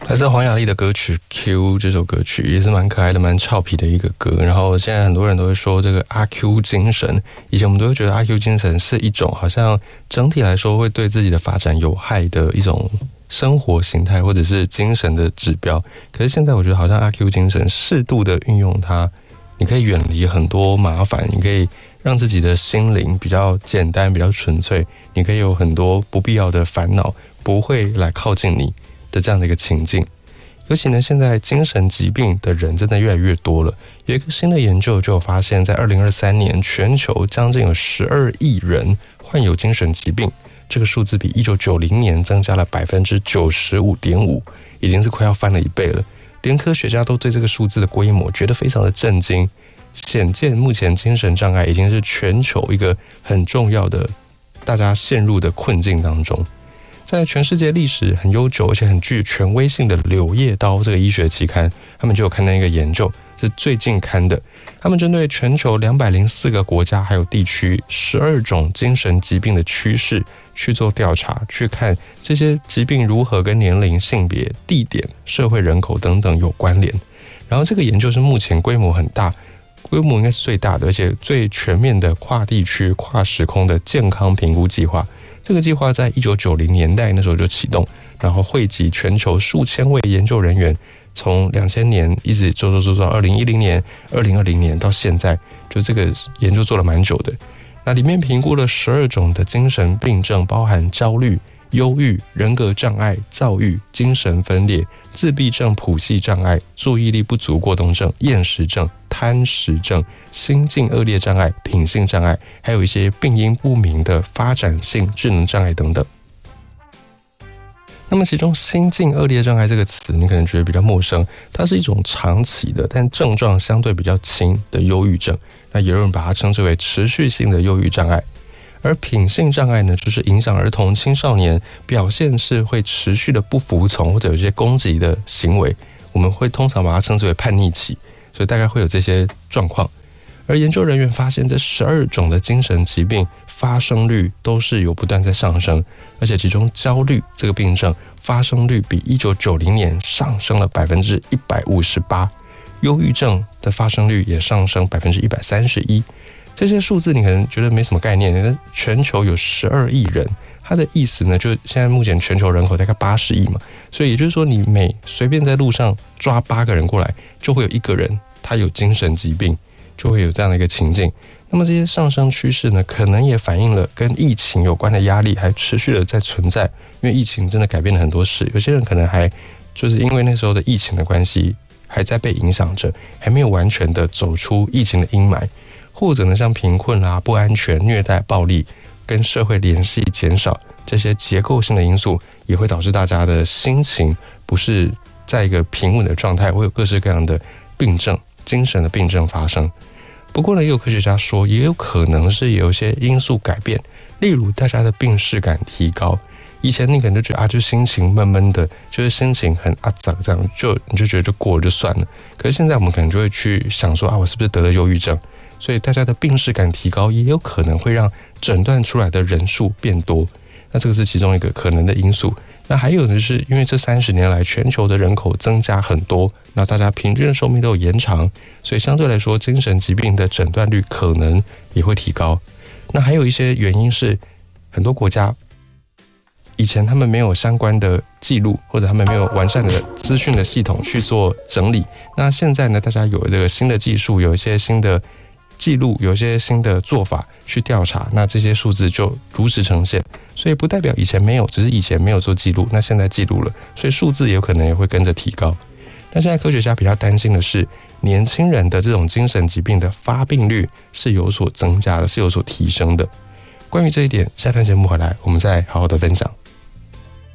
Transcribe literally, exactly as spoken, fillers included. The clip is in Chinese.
来自黄雅莉的歌曲《Q》，这首歌曲也是蛮可爱的、蛮俏皮的一个歌。然后现在很多人都会说这个阿 Q 精神，以前我们都会觉得阿 Q 精神是一种好像整体来说会对自己的发展有害的一种生活形态或者是精神的指标。可是现在我觉得好像阿 Q 精神适度的运用它，你可以远离很多麻烦，你可以让自己的心灵比较简单、比较纯粹，你可以有很多不必要的烦恼不会来靠近你的这样的一个情境。尤其呢，现在精神疾病的人真的越来越多了。有一个新的研究就有发现，在二零二三年，全球将近有十二亿人患有精神疾病，这个数字比一九九零年增加了百分之九十五点五，已经是快要翻了一倍了。连科学家都对这个数字的规模觉得非常的震惊，显见目前精神障碍已经是全球一个很重要的大家陷入的困境当中。在全世界历史很悠久而且很具权威性的《柳叶刀》这个医学期刊，他们就有刊登一个研究，是最近刊的。他们针对全球两百零四个国家还有地区十二种精神疾病的趋势去做调查，去看这些疾病如何跟年龄、性别、地点、社会人口等等有关联。然后这个研究是目前规模很大，规模应该是最大的而且最全面的跨地区、跨时空的健康评估计划。这个计划在一九九零年代那时候就启动，然后汇集全球数千位研究人员，从两千年一直做做做到二零一零年、二零二零年到现在，就这个研究做了蛮久的。那里面评估了十二种的精神病症，包含焦虑、忧郁、人格障碍、躁郁、精神分裂、自闭症谱系障碍、注意力不足过动症、厌食症、贪食症、心境恶劣障碍、品性障碍，还有一些病因不明的发展性智能障碍等等。那么其中心境恶劣障碍这个词你可能觉得比较陌生，它是一种长期的但症状相对比较轻的忧郁症，那也有人把它称之为持续性的忧郁障碍。而品性障碍呢，就是影响儿童青少年表现是会持续的不服从或者有一些攻击的行为，我们会通常把它称之为叛逆期，所以大概会有这些状况。而研究人员发现，这十二种的精神疾病发生率都是有不断在上升，而且其中焦虑这个病症发生率比一九九零年上升了百分之一百五十八，忧郁症的发生率也上升百分之一百三十一。这些数字你可能觉得没什么概念，但全球有十二亿人，它的意思呢，就现在目前全球人口大概八十亿嘛，所以也就是说，你每随便在路上抓八个人过来，就会有一个人他有精神疾病，就会有这样的一个情境。那么这些上升趋势呢，可能也反映了跟疫情有关的压力还持续的在存在，因为疫情真的改变了很多事，有些人可能还就是因为那时候的疫情的关系，还在被影响着，还没有完全的走出疫情的阴霾。或者呢，像贫困啊、不安全、虐待、暴力跟社会联系减少，这些结构性的因素也会导致大家的心情不是在一个平稳的状态，会有各式各样的病症、精神的病症发生。不过呢，也有科学家说，也有可能是有一些因素改变，例如大家的病识感提高。以前你可能就觉得啊，就心情闷闷的，就是心情很阿杂这样，就你就觉得就过了就算了。可是现在我们可能就会去想说啊，我是不是得了忧郁症？所以大家的病识感提高，也有可能会让诊断出来的人数变多。那这个是其中一个可能的因素。那还有呢，是因为这三十年来全球的人口增加很多，那大家平均的寿命都有延长，所以相对来说，精神疾病的诊断率可能也会提高。那还有一些原因是，很多国家以前他们没有相关的记录，或者他们没有完善的资讯的系统去做整理。那现在呢，大家有这个新的技术，有一些新的记录，有一些新的做法去调查，那这些数字就如实呈现。所以不代表以前没有，只是以前没有做记录，那现在记录了，所以数字也有可能也会跟着提高。那现在科学家比较担心的是，年轻人的这种精神疾病的发病率是有所增加的，是有所提升的。关于这一点，下段节目回来我们再好好的分享。